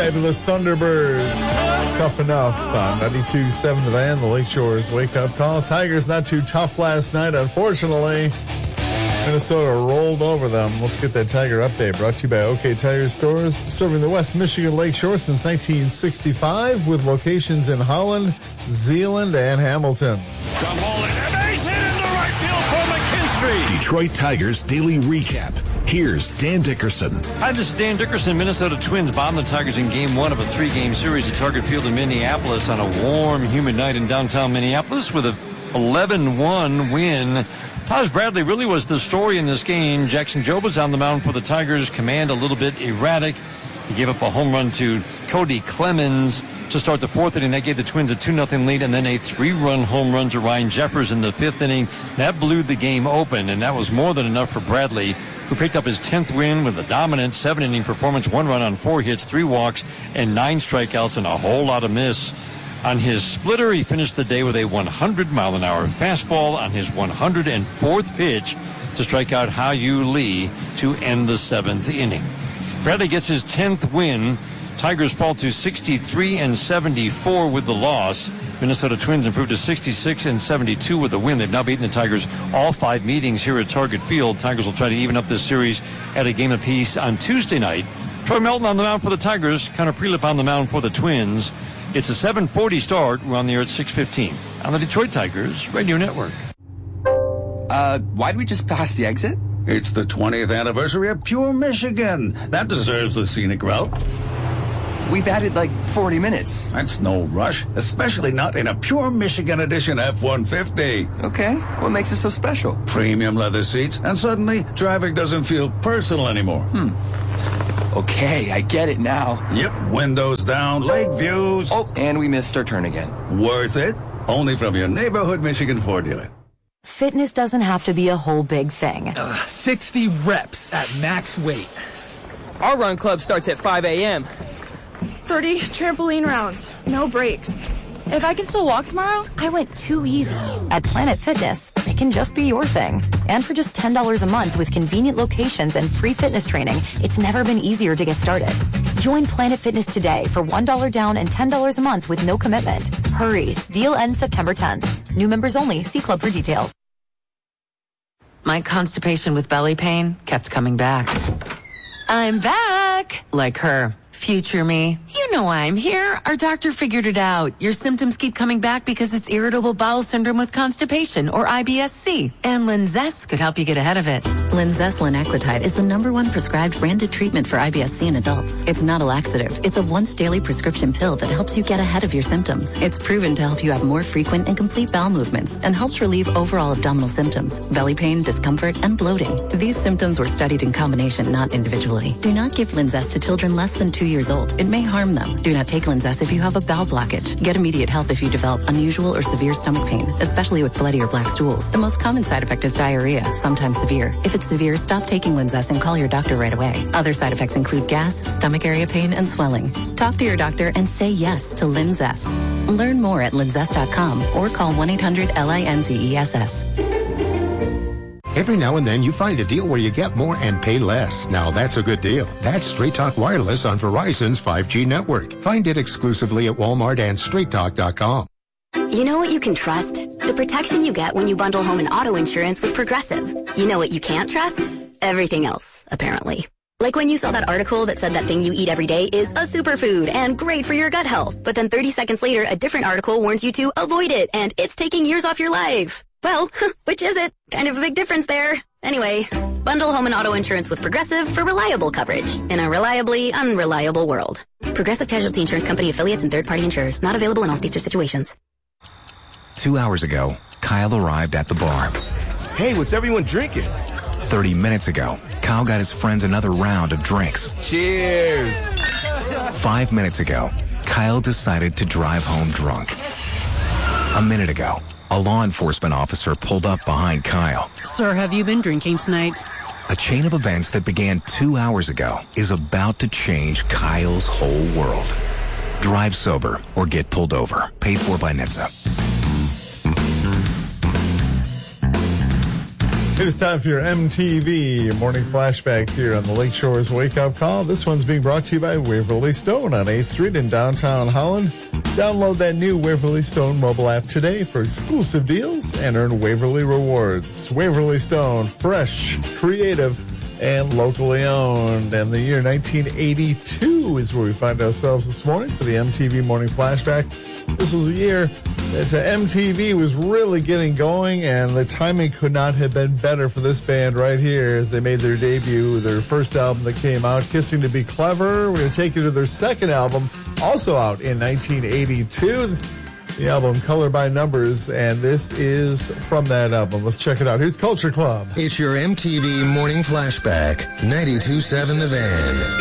Fabulous Thunderbirds. Tough enough. 92.7 The Van, the Lakeshore's wake-up call. Tigers not too tough last night, unfortunately. Minnesota rolled over them. Let's get that Tiger update brought to you by OK Tire Stores, serving the West Michigan Lakeshore since 1965 with locations in Holland, Zeeland, and Hamilton. Come on, and a base hit into right field for McKinstry. Detroit Tigers Daily Recap. Here's Dan Dickerson. Hi, this is Dan Dickerson. Minnesota Twins bombed the Tigers in Game 1 of a 3-game series at Target Field in Minneapolis on a warm, humid night in downtown Minneapolis with a 11-1 win. Taj Bradley really was the story in this game. Jackson Jobe was on the mound for the Tigers. Command a little bit erratic. He gave up a home run to Cody Clemens to start the fourth inning. That gave the Twins a 2-0 lead, and then a 3-run home run to Ryan Jeffers in the fifth inning. That blew the game open, and that was more than enough for Bradley, who picked up his 10th win with a dominant 7-inning performance, 1 run on 4 hits, 3 walks, and 9 strikeouts, and a whole lot of miss. On his splitter, he finished the day with a 100-mile-an-hour fastball on his 104th pitch to strike out Hao-Yu Lee to end the 7th inning. Bradley gets his 10th win. Tigers fall to 63-74 with the loss. Minnesota Twins improved to 66-72 with the win. They've now beaten the Tigers all 5 meetings here at Target Field. Tigers will try to even up this series at a game apiece on Tuesday night. Troy Melton on the mound for the Tigers. Connor Prelip on the mound for the Twins. It's a 7:40 start. We're on the air at 6:15 on the Detroit Tigers Radio Network. Why'd we just pass the exit? It's the 20th anniversary of Pure Michigan. That deserves the scenic route. We've added like 40 minutes. That's no rush, especially not in a Pure Michigan Edition F-150. Okay, what makes it so special? Premium leather seats, and suddenly driving doesn't feel personal anymore. Okay, I get it now. Yep, windows down, lake views. Oh, and we missed our turn again. Worth it? Only from your neighborhood Michigan Ford dealer. Fitness doesn't have to be a whole big thing. 60 reps at max weight. Our run club starts at 5 a.m. 30 trampoline rounds, no breaks. If I can still walk tomorrow, I went too easy. At Planet Fitness, it can just be your thing. And for just $10 a month with convenient locations and free fitness training, it's never been easier to get started. Join Planet Fitness today for $1 down and $10 a month with no commitment. Hurry. Deal ends September 10th. New members only. See club for details. My constipation with belly pain kept coming back. I'm back! Like her. Future me. You know I'm here. Our doctor figured it out. Your symptoms keep coming back because it's irritable bowel syndrome with constipation, or IBS-C. And Linzess could help you get ahead of it. Linzess linaclotide is the #1 prescribed branded treatment for IBS-C in adults. It's not a laxative. It's a once-daily prescription pill that helps you get ahead of your symptoms. It's proven to help you have more frequent and complete bowel movements and helps relieve overall abdominal symptoms, belly pain, discomfort, and bloating. These symptoms were studied in combination, not individually. Do not give Linzess to children less than 2 years old. It may harm them. Do not take Linzess if you have a bowel blockage. Get immediate help if you develop unusual or severe stomach pain, especially with bloody or black stools. The most common side effect is diarrhea, sometimes severe. If it's severe, stop taking Linzess and call your doctor right away. Other side effects include gas, stomach area pain, and swelling. Talk to your doctor and say yes to Linzess. Learn more at linzess.com or call 1-800-LINZESS. Every now and then you find a deal where you get more and pay less. Now that's a good deal. That's Straight Talk Wireless on Verizon's 5G network. Find it exclusively at Walmart and StraightTalk.com. You know what you can trust? The protection you get when you bundle home and auto insurance with Progressive. You know what you can't trust? Everything else, apparently. Like when you saw that article that said that thing you eat every day is a superfood and great for your gut health. But then 30 seconds later, a different article warns you to avoid it and it's taking years off your life. Well, which is it? Kind of a big difference there. Anyway, bundle home and auto insurance with Progressive for reliable coverage in a reliably unreliable world. Progressive Casualty Insurance Company affiliates and third-party insurers. Not available in all states or situations. 2 hours ago, Kyle arrived at the bar. Hey, what's everyone drinking? 30 minutes ago, Kyle got his friends another round of drinks. Cheers! 5 minutes ago, Kyle decided to drive home drunk. A minute ago, a law enforcement officer pulled up behind Kyle. Sir, have you been drinking tonight? A chain of events that began 2 hours ago is about to change Kyle's whole world. Drive sober or get pulled over. Paid for by NHTSA. It is time for your MTV morning flashback here on the Lakeshore's Wake Up Call. This one's being brought to you by Waverly Stone on 8th Street in downtown Holland. Download that new Waverly Stone mobile app today for exclusive deals and earn Waverly rewards. Waverly Stone, fresh, creative, and locally owned. And the year 1982 is where we find ourselves this morning for the MTV morning flashback. This was a year that MTV was really getting going, and the timing could not have been better for this band right here as they made their debut, their first album that came out, Kissing to Be Clever. We're going to take you to their second album, also out in 1982, the album Color by Numbers, and this is from that album. Let's check it out. Here's Culture Club. It's your MTV morning flashback, 92.7 The Van.